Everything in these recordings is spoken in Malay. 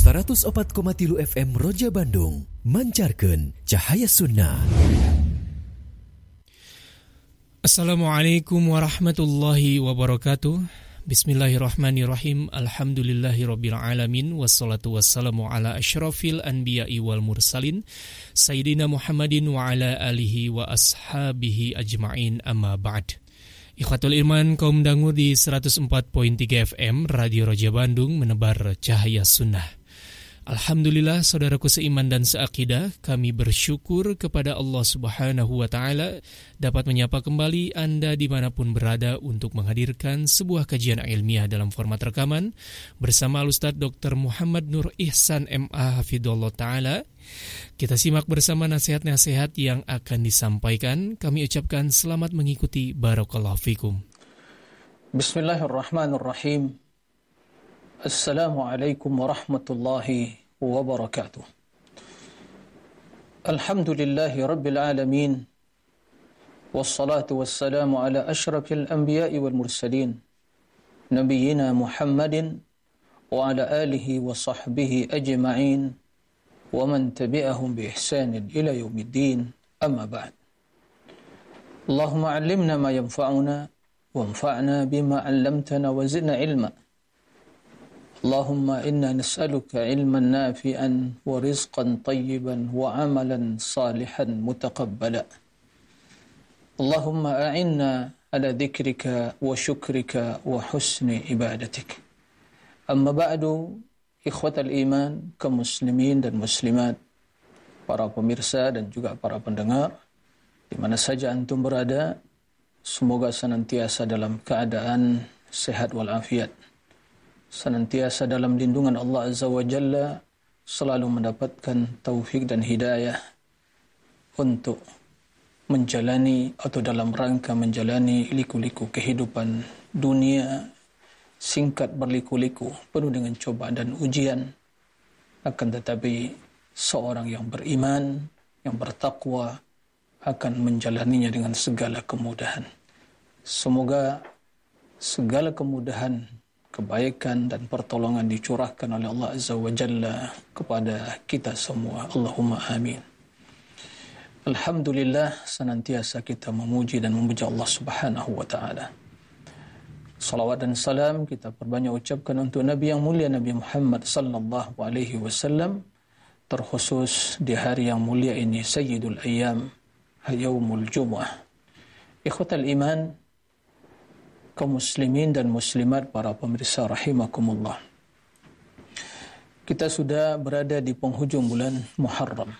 104,3 FM Roja Bandung mancarkan cahaya sunnah. Assalamualaikum warahmatullahi wabarakatuh. Bismillahirrahmanirrahim. Alhamdulillahirabbil alamin wassalatu wassalamu ala asyrafil anbiya'i wal mursalin sayyidina Muhammadin wa ala alihi wa ashabihi ajma'in, amma ba'd. Ikhwatul iman kaum dangu di 104.3 FM Radio Roja Bandung menebar cahaya sunnah. Alhamdulillah saudaraku seiman dan seakidah, kami bersyukur kepada Allah Subhanahu wa Ta'ala dapat menyapa kembali Anda dimanapun berada untuk menghadirkan sebuah kajian ilmiah dalam format rekaman bersama Al-Ustadz Dr. Muhammad Nur Ihsan MA Hafidhullah Ta'ala. Kita simak bersama nasihat-nasihat yang akan disampaikan. Kami ucapkan selamat mengikuti. Barakallahu fikum. Bismillahirrahmanirrahim. Assalamualaikum warahmatullahi wabarakatuh. Alhamdulillahi rabbil alamin. Wassalatu wassalamu ala ashrafil anbiya'i wal mursalin. Nabiyyina Muhammadin wa ala alihi wa sahbihi ajma'in. Wa man tabi'ahum bi ihsanin ila yaumiddin, amma ba'd. Allahumma 'allimna ma yanfa'una wanfa'na bima 'allamtana wa zidna ilma. Allahumma inna nas'aluka ilman nafi'an wa rizqan tayyiban wa 'amalan salihan mutaqabbala. Allahumma a'inna ala dhikrika wa syukrika wa husni ibadatik. Amma ba'du. Ikhwatal iman, kaum muslimin dan muslimat, para pemirsa dan juga para pendengar, di mana saja antum berada, semoga senantiasa dalam keadaan sehat walafiat, senantiasa dalam lindungan Allah Azza wa Jalla, selalu mendapatkan taufik dan hidayah untuk menjalani atau dalam rangka menjalani liku-liku kehidupan dunia, singkat berliku-liku, penuh dengan cobaan dan ujian. Akan tetapi seorang yang beriman, yang bertakwa akan menjalaninya dengan segala kemudahan. Semoga segala kemudahan, kebaikan dan pertolongan dicurahkan oleh Allah Azza wa Jalla kepada kita semua. Allahumma amin. Alhamdulillah, senantiasa kita memuji dan memuja Allah Subhanahu wa Ta'ala. Salawat dan salam kita perbanyak ucapkan untuk Nabi yang mulia, Nabi Muhammad sallallahu alaihi wasallam, terkhusus di hari yang mulia ini, Sayyidul Ayyam, Yaumul Jumu'ah. Ikhwatal iman, kaum muslimin dan muslimat, para pemirsa rahimakumullah. Kita sudah berada di penghujung bulan Muharram.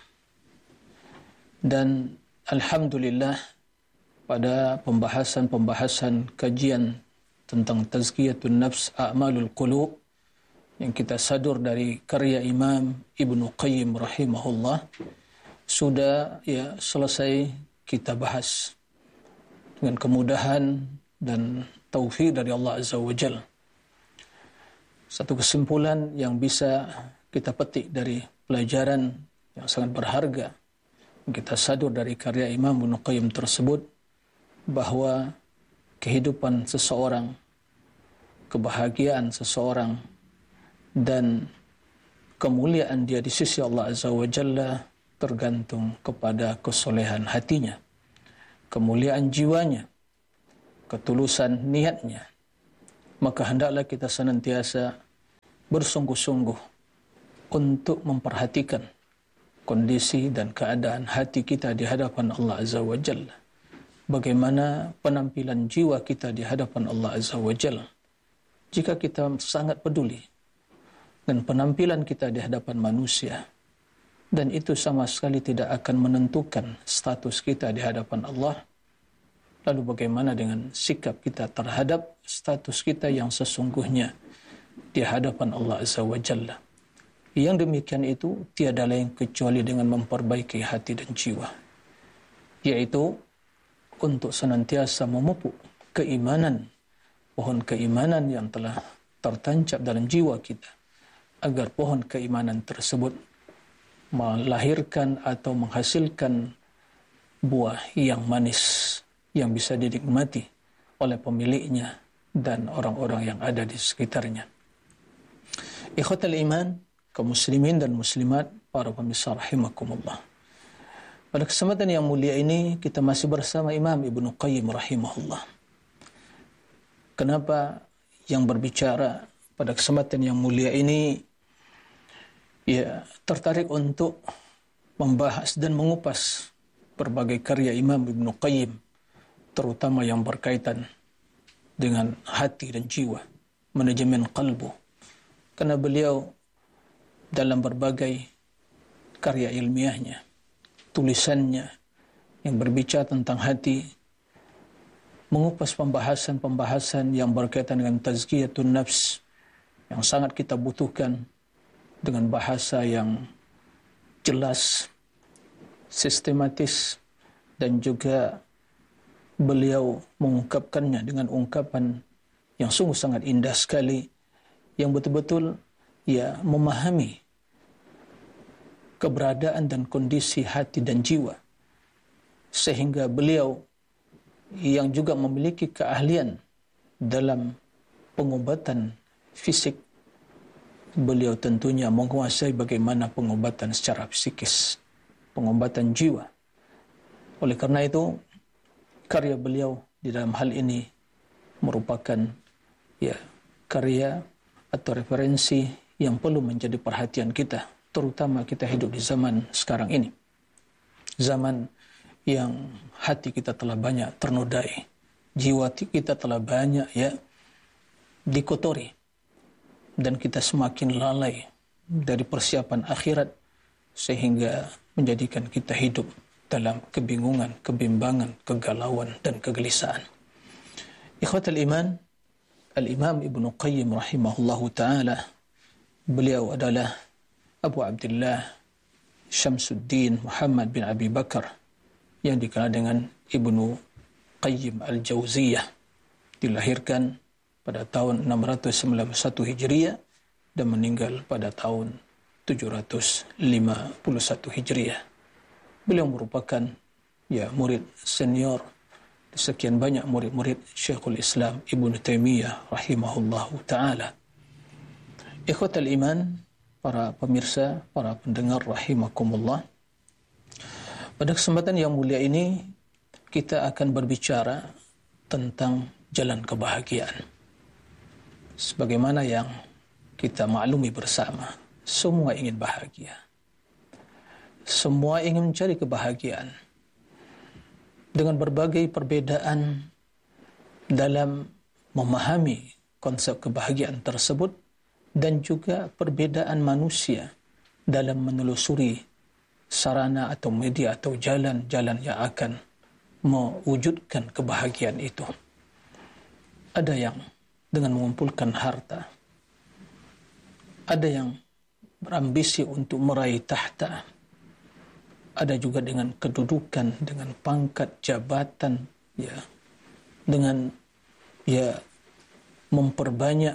Dan alhamdulillah pada pembahasan kajian tentang tazkiyatun nafs, a'malul qulub, yang kita sadur dari karya Imam Ibnu Qayyim rahimahullah, sudah selesai kita bahas dengan kemudahan dan taufik dari Allah Azza wa Jalla. Satu kesimpulan yang bisa kita petik dari pelajaran yang sangat berharga yang kita sadur dari karya Imam Ibnu Qayyim tersebut, bahwa kehidupan seseorang, kebahagiaan seseorang, dan kemuliaan dia di sisi Allah Azza wa Jalla tergantung kepada kesolehan hatinya, kemuliaan jiwanya, ketulusan niatnya. Maka hendaklah kita senantiasa bersungguh-sungguh untuk memperhatikan kondisi dan keadaan hati kita di hadapan Allah Azza wa Jalla. Bagaimana penampilan jiwa kita di hadapan Allah Azza wa Jalla. Jika kita sangat peduli dengan penampilan kita di hadapan manusia, dan itu sama sekali tidak akan menentukan status kita di hadapan Allah, lalu bagaimana dengan sikap kita terhadap status kita yang sesungguhnya di hadapan Allah Azza wa Jalla? Yang demikian itu tiada lain kecuali dengan memperbaiki hati dan jiwa, yaitu untuk senantiasa memupuk keimanan, pohon keimanan yang telah tertancap dalam jiwa kita, agar pohon keimanan tersebut melahirkan atau menghasilkan buah yang manis yang bisa dinikmati oleh pemiliknya dan orang-orang yang ada di sekitarnya. Ikhwatal iman, kaum muslimin dan muslimat, para pemirsa rahimakumullah. Pada kesempatan yang mulia ini kita masih bersama Imam Ibnu Qayyim rahimahullah. Kenapa yang berbicara pada kesempatan yang mulia ini ya tertarik untuk membahas dan mengupas berbagai karya Imam Ibnu Qayyim, terutama yang berkaitan dengan hati dan jiwa, manajemen qalbu. Karena beliau dalam berbagai karya ilmiahnya, tulisannya yang berbicara tentang hati, mengupas pembahasan-pembahasan yang berkaitan dengan tazkiyatun nafs yang sangat kita butuhkan dengan bahasa yang jelas, sistematis, dan juga beliau mengungkapkannya dengan ungkapan yang sungguh sangat indah sekali, yang betul-betul ya memahami keberadaan dan kondisi hati dan jiwa, sehingga beliau yang juga memiliki keahlian dalam pengobatan fisik, beliau tentunya menguasai bagaimana pengobatan secara psikis, pengobatan jiwa. Oleh karena itu, karya beliau di dalam hal ini merupakan ya karya atau referensi yang perlu menjadi perhatian kita, terutama kita hidup di zaman sekarang ini. Zaman yang hati kita telah banyak ternodai, jiwa kita telah banyak ya dikotori, dan kita semakin lalai dari persiapan akhirat, sehingga menjadikan kita hidup dalam kebingungan, kebimbangan, kegalauan, dan kegelisahan. Ikhwatal iman, Al-Imam Ibnu Qayyim rahimahullahu ta'ala, beliau adalah Abu Abdullah Syamsuddin Muhammad bin Abi Bakar, yang dikenal dengan Ibnu Qayyim Al-Jauziyah, dilahirkan pada tahun 691 Hijriah dan meninggal pada tahun 751 Hijriah. Beliau merupakan ya murid senior di sekian banyak murid-murid Syekhul Islam Ibnu Taimiyah rahimahullahu taala. Ikhwatal iman, para pemirsa, para pendengar rahimakumullah. Pada kesempatan yang mulia ini kita akan berbicara tentang jalan kebahagiaan. Sebagaimana yang kita maklumi bersama, semua ingin bahagia. Semua ingin mencari kebahagiaan. Dengan berbagai perbedaan dalam memahami konsep kebahagiaan tersebut, dan juga perbedaan manusia dalam menelusuri sarana atau media atau jalan-jalan yang akan mewujudkan kebahagiaan itu. Ada yang dengan mengumpulkan harta, ada yang berambisi untuk meraih tahta, ada juga dengan kedudukan, dengan pangkat jabatan, ya, dengan ya memperbanyak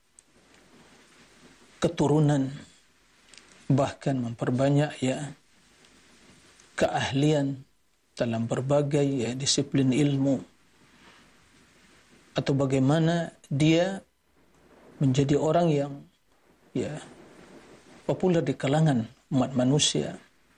keturunan, bahkan memperbanyak ya keahlian dalam berbagai ya disiplin ilmu, atau bagaimana dia menjadi orang yang ya populer di kalangan umat manusia,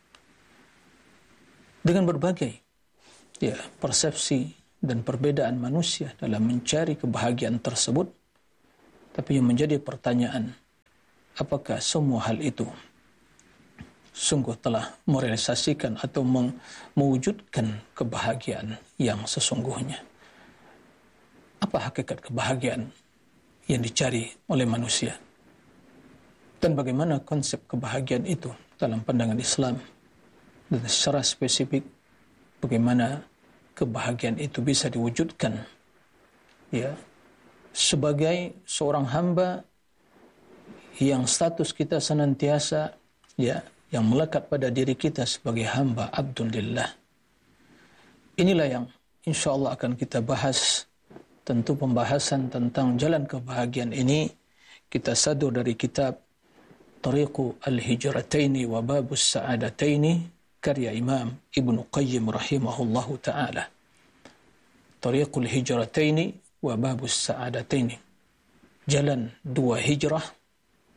dengan berbagai ya persepsi dan perbedaan manusia dalam mencari kebahagiaan tersebut. Tapi yang menjadi pertanyaan, apakah semua hal itu sungguh telah merealisasikan atau mewujudkan kebahagiaan yang sesungguhnya? Apa hakikat kebahagiaan yang dicari oleh manusia? Dan bagaimana konsep kebahagiaan itu dalam pandangan Islam? Dan secara spesifik, bagaimana kebahagiaan itu bisa diwujudkan ya sebagai seorang hamba yang status kita senantiasa ya yang melekat pada diri kita sebagai hamba Abdulillah. Inilah yang insyaallah akan kita bahas. Tentu pembahasan tentang jalan kebahagiaan ini kita sadur dari kitab Tariqu al-Hijrataini wa Babus Sa'adataini, karya Imam Ibnu Qayyim rahimahullahu ta'ala. Tariqul Hijrataini wa Babus Sa'adataini, jalan dua hijrah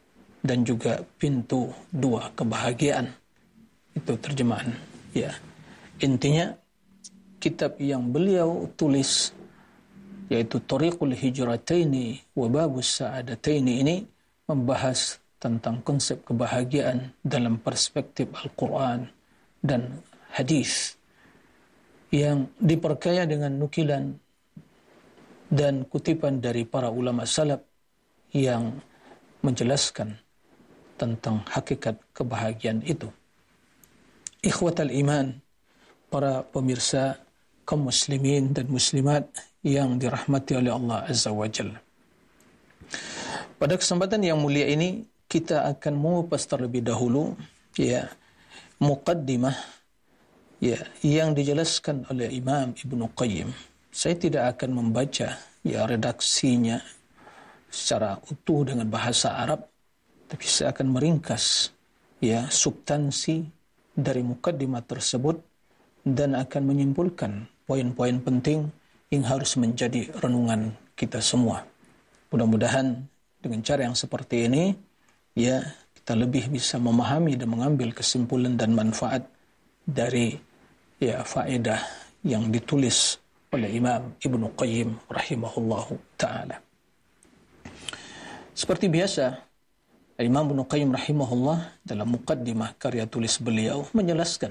dan juga pintu 2 kebahagiaan. Itu terjemahan. Ya. Intinya kitab yang beliau tulis yaitu Thariqul Hijrataini wa Babus Sa'adataini ini membahas tentang konsep kebahagiaan dalam perspektif Al-Quran dan hadis yang diperkaya dengan nukilan dan kutipan dari para ulama salaf yang menjelaskan tentang hakikat kebahagiaan itu. Ikhwatal iman, para pemirsa kaum muslimin dan muslimat yang dirahmati oleh Allah Azza wa Jalla. Pada kesempatan yang mulia ini kita akan mengupas terlebih dahulu muqaddimah yang dijelaskan oleh Imam Ibnu Qayyim. Saya tidak akan membaca redaksinya secara utuh dengan bahasa Arab, tapi saya akan meringkas substansi dari muqaddimah tersebut dan akan menyimpulkan poin-poin penting yang harus menjadi renungan kita semua. Mudah-mudahan dengan cara yang seperti ini kita lebih bisa memahami dan mengambil kesimpulan dan manfaat dari faedah yang ditulis oleh Imam Ibnu Qayyim rahimahullahu ta'ala. Seperti biasa, Imam Ibnu Qayyim rahimahullah dalam muqaddimah karya tulis beliau menjelaskan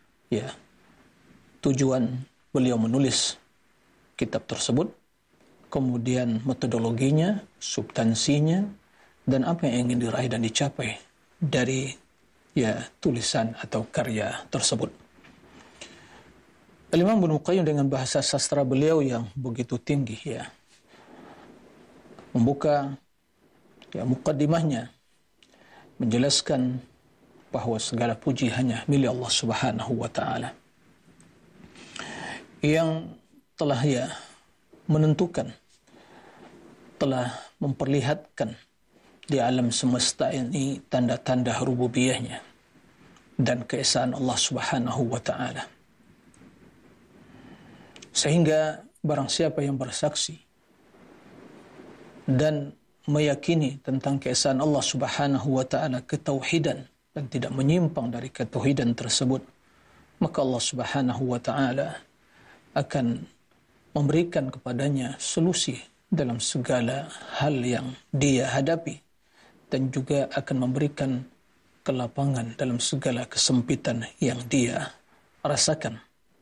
tujuan beliau menulis kitab tersebut, kemudian metodologinya, substansinya, dan apa yang ingin diraih dan dicapai dari tulisan atau karya tersebut. Imam Ibnu Qayyim dengan bahasa sastra beliau yang begitu tinggi membuka muqaddimahnya menjelaskan bahwa segala puji hanya milik Allah Subhanahu wa taala yang telah menentukan, telah memperlihatkan di alam semesta ini tanda-tanda rububiyahnya dan keesaan Allah Subhanahu wa taala. Sehingga barang siapa yang bersaksi dan meyakini tentang keesaan Allah Subhanahu wa taala, ketauhidan, dan tidak menyimpang dari ketauhidan tersebut, maka Allah Subhanahu wa taala akan memberikan kepadanya solusi dalam segala hal yang dia hadapi dan juga akan memberikan kelapangan dalam segala kesempitan yang dia rasakan.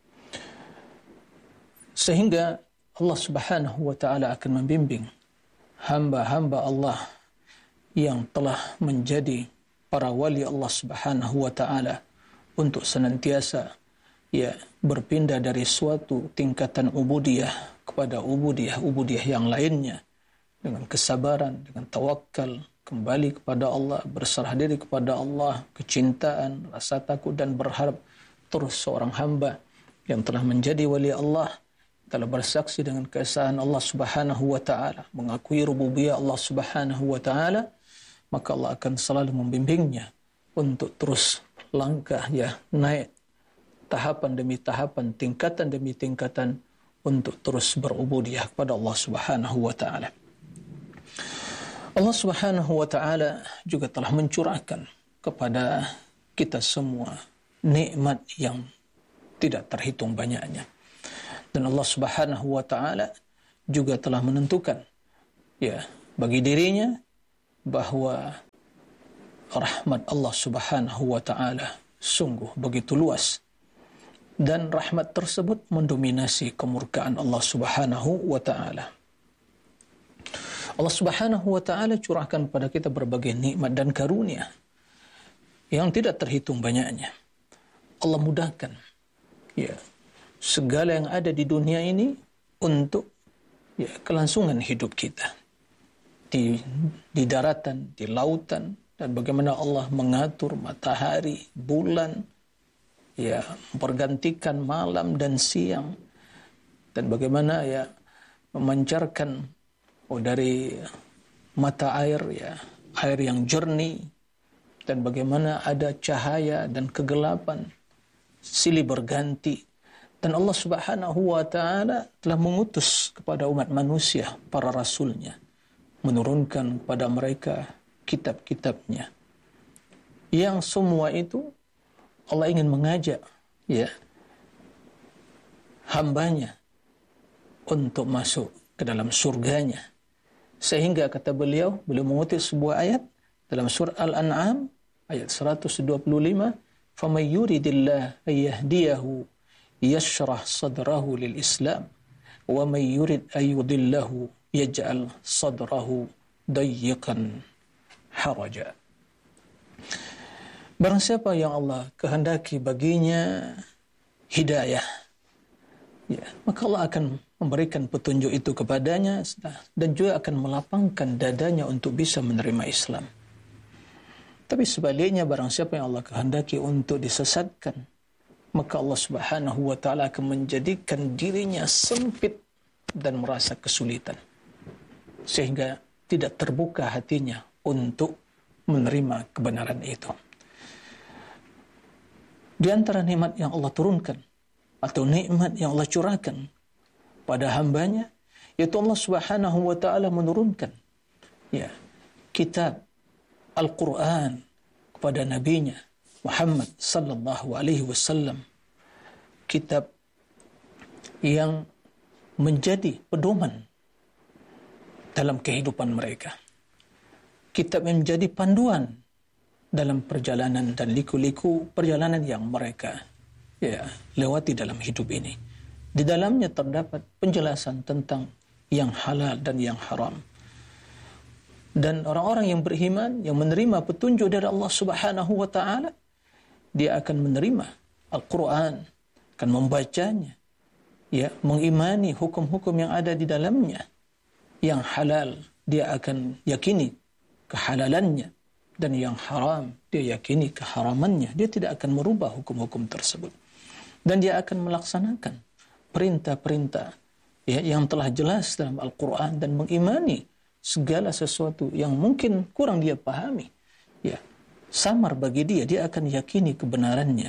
Sehingga Allah Subhanahu wa taala akan membimbing hamba-hamba Allah yang telah menjadi para wali Allah Subhanahu wa taala untuk senantiasa berpindah dari suatu tingkatan ubudiyah kepada ubudiyah yang lainnya dengan kesabaran, dengan tawakal, kembali kepada Allah, berserah diri kepada Allah, kecintaan, rasa takut dan berharap. Terus seorang hamba yang telah menjadi wali Allah, telah bersaksi dengan keesaan Allah Subhanahu wa taala, mengakui rububiyah Allah Subhanahu wa taala, maka Allah akan selalu membimbingnya untuk terus langkah naik tahapan demi tahapan, tingkatan demi tingkatan untuk terus berubudiyah kepada Allah Subhanahu wa taala. Allah Subhanahu wa taala juga telah mencurahkan kepada kita semua nikmat yang tidak terhitung banyaknya. Dan Allah Subhanahu wa taala juga telah menentukan bagi dirinya bahwa rahmat Allah Subhanahu wa taala sungguh begitu luas, dan rahmat tersebut mendominasi kemurkaan Allah Subhanahu wa taala. Allah Subhanahu wa taala curahkan kepada kita berbagai nikmat dan karunia yang tidak terhitung banyaknya. Allah mudahkan segala yang ada di dunia ini untuk kelangsungan hidup kita di daratan, di lautan, dan bagaimana Allah mengatur matahari, bulan, mempergantikan malam dan siang, dan bagaimana memancarkan dari mata air air yang jernih, dan bagaimana ada cahaya dan kegelapan silih berganti. Dan Allah Subhanahu wa taala telah mengutus kepada umat manusia para rasulnya, menurunkan kepada mereka kitab-kitabnya, yang semua itu Allah ingin mengajak hambanya untuk masuk ke dalam surganya. Sehingga kata beliau mengutip sebuah ayat dalam surah Al-An'am ayat 125, "Faman yuridillah ayyahdiyahu yashrah sadrahu lil Islam, wa man yurid ayyudillahu yaj'al sadrahu dayyiqan haraja." Barang siapa yang Allah kehendaki baginya hidayah, maka Allah akan memberikan petunjuk itu kepadanya dan juga akan melapangkan dadanya untuk bisa menerima Islam. Tapi sebaliknya, barang siapa yang Allah kehendaki untuk disesatkan, maka Allah Subhanahu wa ta'ala akan menjadikan dirinya sempit dan merasa kesulitan, sehingga tidak terbuka hatinya untuk menerima kebenaran itu. Di antara nikmat yang Allah turunkan atau nikmat yang Allah curahkan pada hambanya, yaitu Allah Subhanahu wa ta'ala menurunkan kitab Al-Quran kepada nabinya Muhammad sallallahu alaihi wasallam, kitab yang menjadi pedoman dalam kehidupan mereka, kitab yang menjadi panduan dalam perjalanan dan liku-liku perjalanan yang mereka lewati dalam hidup ini. Di dalamnya terdapat penjelasan tentang yang halal dan yang haram. Dan orang-orang yang beriman, yang menerima petunjuk dari Allah Subhanahu wa ta'ala, dia akan menerima Al-Quran, akan membacanya, mengimani hukum-hukum yang ada di dalamnya. Yang halal, dia akan yakini kehalalannya, dan yang haram, dia yakini keharamannya. Dia tidak akan merubah hukum-hukum tersebut. Dan dia akan melaksanakan perintah-perintah yang telah jelas dalam Al-Quran dan mengimani segala sesuatu yang mungkin kurang dia pahami, samar bagi dia, dia akan yakini kebenarannya.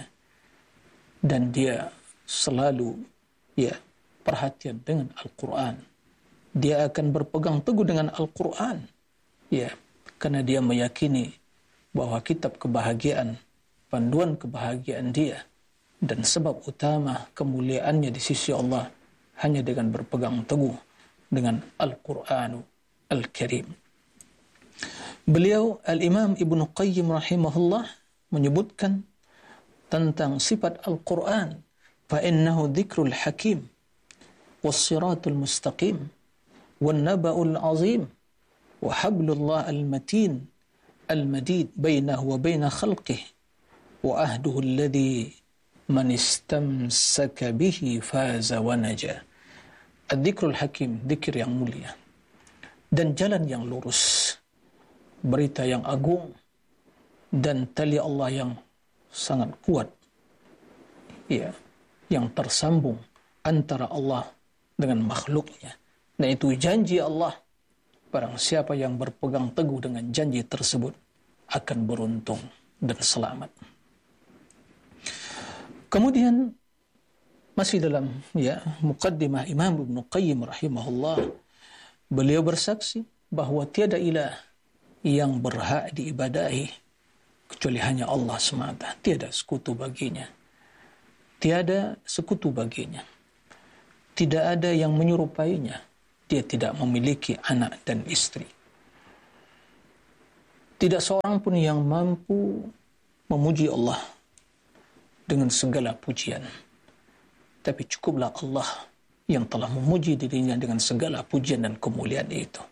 Dan dia selalu perhatian dengan Al-Quran. Dia akan berpegang teguh dengan Al-Quran, karena dia meyakini bahwa kitab kebahagiaan, panduan kebahagiaan dia, dan sebab utama kemuliaannya di sisi Allah hanya dengan berpegang teguh dengan Al-Quran Al-Karim. Beliau Al-Imam Ibnu Qayyim rahimahullah menyebutkan tentang sifat Al-Quran, فَإِنَّهُ ذِكْرُ الْحَكِيمِ وَالصِّرَاطُ الْمُسْتَقِيمِ وَالنَّبَأُ الْعَظِيمِ وَحَبْلُ اللَّهِ الْمَتِينِ الْمَدِيدِ بَيْنَهُ وَبَيْنَ خَلْقِهِ وَأَهْدُهُ الَّذِي مَنِ اسْتَمْسَكَ بِهِ فَازَ وَنَجَى. Al-Dhikrul Hakim, dzikir yang mulia, dan jalan yang lurus, berita yang agung, dan tali Allah yang sangat kuat, yang tersambung antara Allah dengan makhluknya. Dan itu janji Allah. Barang siapa yang berpegang teguh dengan janji tersebut akan beruntung dan selamat. Kemudian masih dalam muqaddimah Imam Ibnu Qayyim rahimahullah, beliau bersaksi bahwa tiada ilah yang berhak diibadahi kecuali hanya Allah semata. Tiada sekutu baginya. Tiada sekutu baginya. Tidak ada yang menyerupainya. Dia tidak memiliki anak dan istri. Tidak seorang pun yang mampu memuji Allah dengan segala pujian. Tapi cukuplah Allah yang telah memuji dirinya dengan segala pujian dan kemuliaan itu.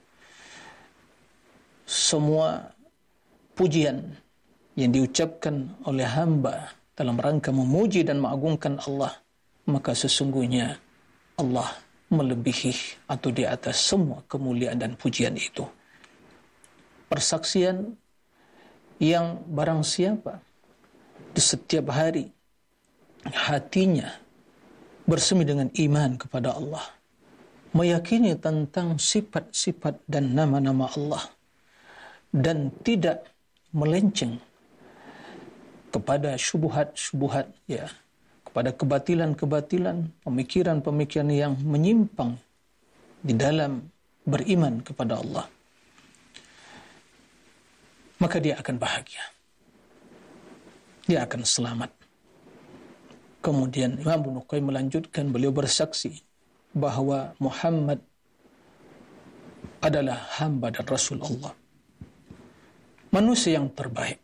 Semua pujian yang diucapkan oleh hamba dalam rangka memuji dan mengagungkan Allah, maka sesungguhnya Allah melebihi atau di atas semua kemuliaan dan pujian itu. Persaksian yang barang siapa di setiap hari hatinya bersemi dengan iman kepada Allah, meyakini tentang sifat-sifat dan nama-nama Allah, dan tidak melenceng kepada syubhat-syubhat, kepada kebatilan-kebatilan, pemikiran-pemikiran yang menyimpang di dalam beriman kepada Allah. maka dia akan bahagia. Dia akan selamat. Kemudian Imam Ibnu Qayyim melanjutkan, beliau bersaksi bahawa Muhammad adalah hamba dan Rasul Allah, manusia yang terbaik,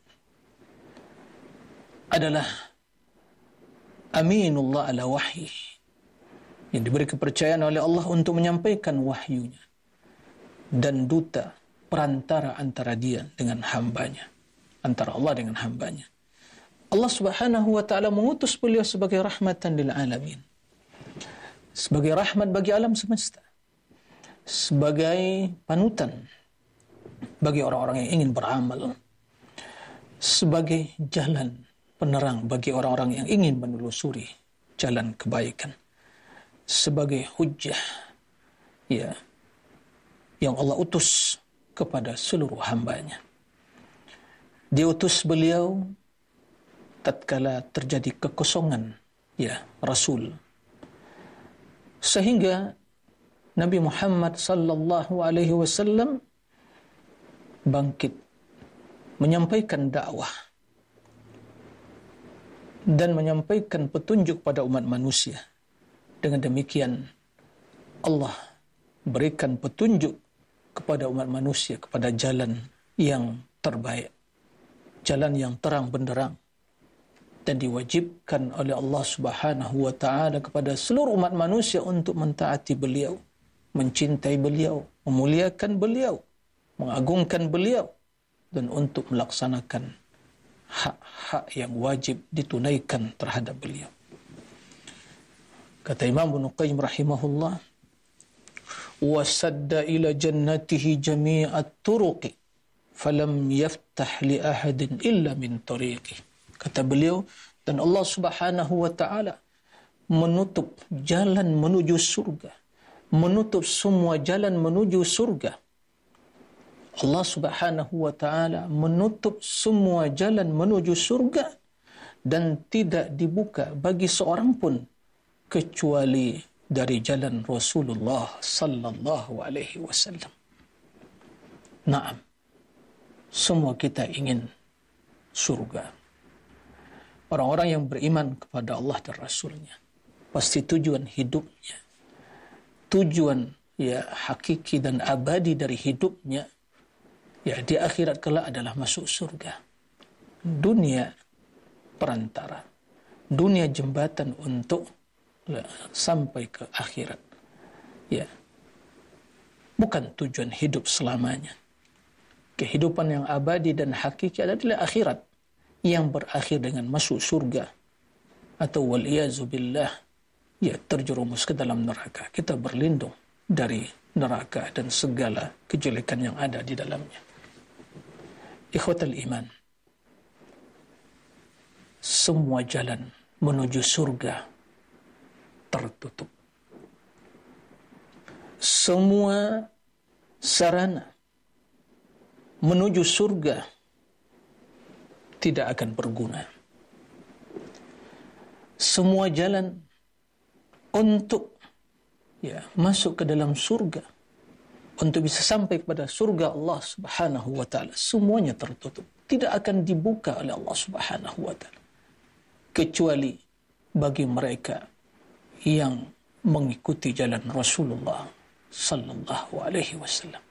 adalah aminullah ala wahyi, yang diberi kepercayaan oleh Allah untuk menyampaikan wahyunya, dan duta perantara antara dia dengan hambanya, antara Allah dengan hambanya. Allah Subhanahu wa ta'ala mengutus beliau sebagai rahmatan lil alamin, sebagai rahmat bagi alam semesta, sebagai panutan bagi orang-orang yang ingin beramal, sebagai jalan penerang bagi orang-orang yang ingin menelusuri jalan kebaikan, sebagai hujjah ya yang Allah utus kepada seluruh hambanya. Dia utus beliau tatkala terjadi kekosongan ya Rasul, sehingga Nabi Muhammad sallallahu alaihi wasallam bangkit menyampaikan dakwah dan menyampaikan petunjuk pada umat manusia. Dengan demikian Allah berikan petunjuk kepada umat manusia kepada jalan yang terbaik, jalan yang terang benderang, dan diwajibkan oleh Allah Subhanahu wa ta'ala kepada seluruh umat manusia untuk mentaati beliau, mencintai beliau, memuliakan beliau, mengagungkan beliau, dan untuk melaksanakan hak-hak yang wajib ditunaikan terhadap beliau. Kata Imam Ibnu Qayyim rahimahullah, wasadda ila jannatihi jami'at turuqi falam yaftah li ahadin illa min tariqi. Kata beliau, dan Allah Subhanahu wa ta'ala menutup jalan menuju surga, menutup semua jalan menuju surga. Allah Subhanahu wa ta'ala menutup semua jalan menuju surga, dan tidak dibuka bagi seorang pun kecuali dari jalan Rasulullah sallallahu alaihi wasallam. Naam, semua kita ingin surga. Orang-orang yang beriman kepada Allah dan Rasulnya, pasti tujuan hidupnya, tujuan ya hakiki dan abadi dari hidupnya ya di akhirat kelak adalah masuk surga. Dunia perantara, dunia jembatan untuk sampai ke akhirat. Ya, bukan tujuan hidup selamanya. Kehidupan yang abadi dan hakiki adalah akhirat, yang berakhir dengan masuk surga atau wal-iyazu billah ya terjerumus ke dalam neraka. Kita berlindung dari neraka dan segala kejelekan yang ada di dalamnya. Ikhwatal iman, semua jalan menuju surga tertutup. Semua sarana menuju surga tidak akan berguna. Semua jalan untuk masuk ke dalam surga, untuk bisa sampai kepada surga Allah Subhanahu wa ta'ala, semuanya tertutup. Tidak akan dibuka oleh Allah Subhanahu wa ta'ala, kecuali bagi mereka yang mengikuti jalan Rasulullah sallallahu alaihi wasallam.